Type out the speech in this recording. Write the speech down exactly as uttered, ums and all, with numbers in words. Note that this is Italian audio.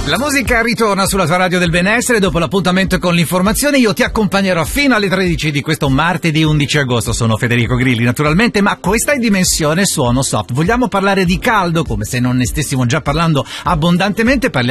La musica ritorna sulla tua radio del benessere dopo l'appuntamento con l'informazione. Io ti accompagnerò fino alle tredici di questo martedì undici agosto. Sono Federico Grilli naturalmente, ma questa è Dimensione Suono Soft. Vogliamo parlare di caldo, come se non ne stessimo già parlando abbondantemente. Parliamo